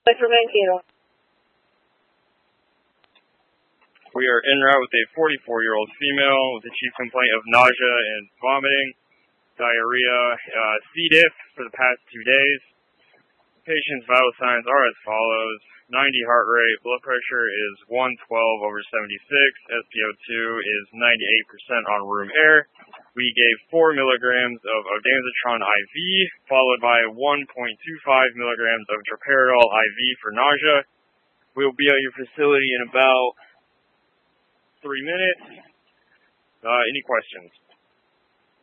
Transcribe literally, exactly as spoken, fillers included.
for Mankato. We are en route with a forty-four-year-old female with a chief complaint of nausea and vomiting, diarrhea, uh, C. diff for the past two days. The patient's vital signs are as follows. ninety heart rate, blood pressure is one twelve over seventy-six, S p O two is ninety-eight percent on room air. We gave four milligrams of ondansetron I V, followed by one point two five milligrams of droperidol I V for nausea. We will be at your facility in about three minutes. Uh, any questions?